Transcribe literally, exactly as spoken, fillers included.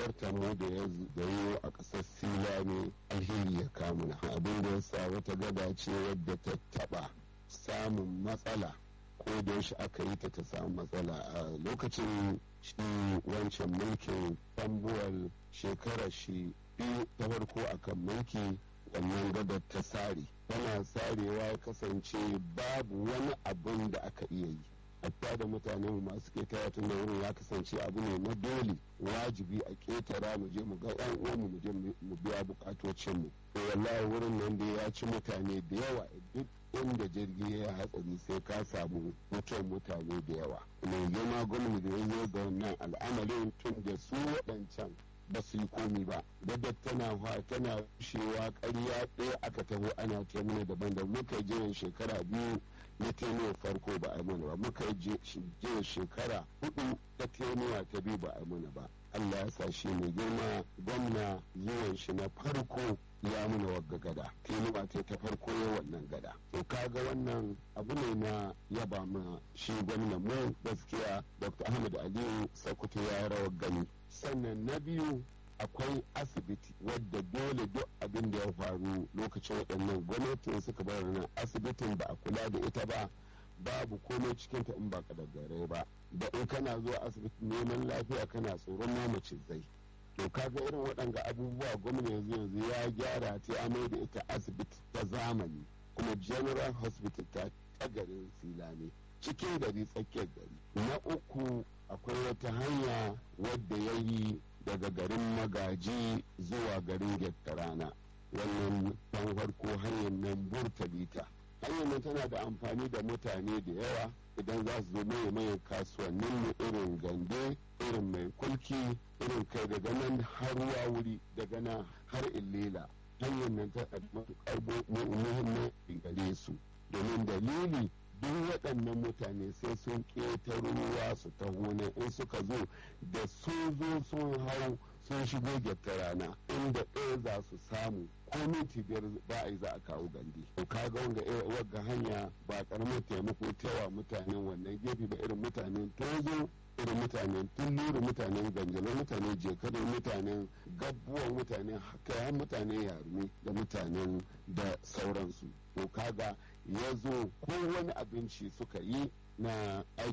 ziyartar mu da ya yi a ƙasar sila ne alheri ya kamuna abin da ya sa wata gada ce wadda ta taɓa samun matsala ko da yaushe aka yi ta ta samu matsala a lokacin shi wancan mulkin tambuwal shekarar shi biyu ta farko akan mulki wannan gadar ta sare tana sarewa ya kasance babu wani abin da aka iya yi hatta da mutanen masu ketara tun da wurin ya kasance abu ne na dole wajibi a ketara mu je mu ga yan uwanmu mu je mu biya bukatocinmu to wallahi wurin nan da ya ci mutane da yawa duk inda jirgi ya hatsari sai ka samu mutuwar mutane da yawa mai girma gwamnati da ya zo ga wannan al'amarin tun da su waɗancan ba su yi komi ba gadar tana tana rushewa ƙarya ɗaya aka taho ana ce mana daban da muka jiran shekara biyu na tenuwa farko ba a mana ba muka jiran shekara hudu ta tenuwa ta biyu ba a mana ba Allah ya sa shi mai girma gwamna zuwan shi na farko ya muna wagga gada tenuwa ta ta farko ya wannan gada to kaga wannan abu ne na yaba ma shi gwamna mu gaskiya Dr. Ahmad Aliyu Sokoto ya rawar gani sannan na biyu akwai asibiti wadda dole duk abin da ya faru lokacin waɗannan gwamnatin suka bar nan asibitin ba a kula da ita ba babu komai cikin ta in ba kadagare ba da in kana zuwa asibiti neman lafiya kana tsoron mamacin zai to kaga irin waɗanga abubuwa gwamna yanzu yanzu ya gyara ta ya mai da ita asibiti ta zamani kuma general hospital ta ta garin silame cikin gari tsakiyar gari na uku akwai wata hanya wadda ya yi daga garin magaji zuwa garin gettarana wannan dan farko hanyar nan burtalita hanyar nan tana da amfani da mutane da yawa idan za su zo maye maye kasuwannin mu irin gande irin mai kulki irin kai daga nan har ruwa wuri daga nan har illela hanyar nan ta matuƙar muhimmanci gare su domin dalili duk waɗannan mutane sai sun ƙetaro ruwa su taho ne in suka zo da sun zo sun hau sun shigo gyatta rana inda ɗaya za su samu ko minti biyar ba a yi za a kawo gandi to kaga wanga wagga hanya ba karamin taimako tawa mutanen wannan gefe ba irin mutanen tozo irin mutanen tulluru mutanen ganjalo mutanen jekaru mutanen gabbuwan mutanen kayan mutanen yarumi da mutanen da sauransu to kaga ya zo ko wani abinci suka yi na aiki